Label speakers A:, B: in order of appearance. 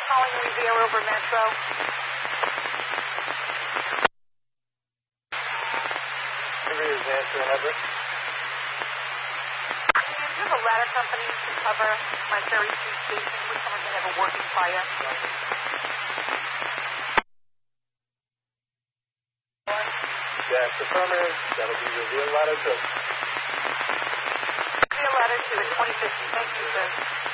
A: calling Revere over Metro.
B: Revere's answering, Everett.
A: Do you have a ladder company to cover my Ferry Street station? We currently have a working fire.
B: Yes, affirmative. That'll be Revere Ladder 2.
A: Revere Ladder 2 at 2050. Thank you, sir.